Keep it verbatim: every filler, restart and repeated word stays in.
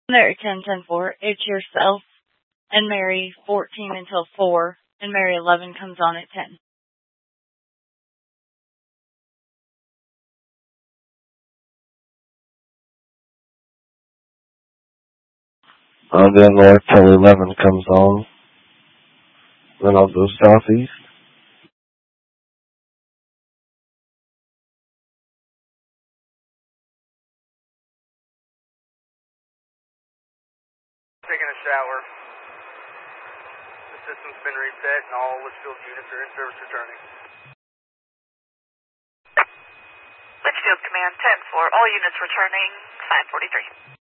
There at ten ten four, it's yourself and Mary fourteen until four, and Mary eleven comes on at ten. I'll go north till eleven comes on. Then I'll go southeast. Taking a shower. The system's been reset and all Litchfield units are in service returning. Litchfield Command ten four, all units returning five forty-three.